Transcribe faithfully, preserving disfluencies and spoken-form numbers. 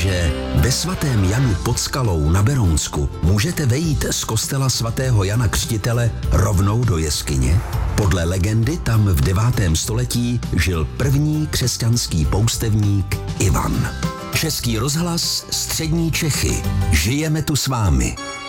že ve svatém Janu pod Skalou na Berounsku můžete vejít z kostela svatého Jana Křtitele rovnou do jeskyně? Podle legendy tam v devátém století žil první křesťanský poustevník Ivan. Český rozhlas, střední Čechy. Žijeme tu s vámi.